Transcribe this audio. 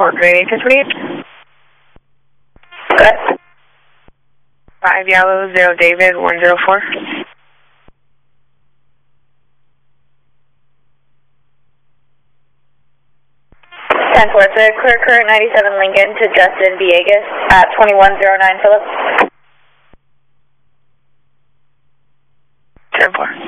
coordinating 1028. Good. 5 Yellow, 0 David, 104. 10-4, it's a clear current 97 Lincoln to Justin Villegas at 2109 Phillips. 10-4.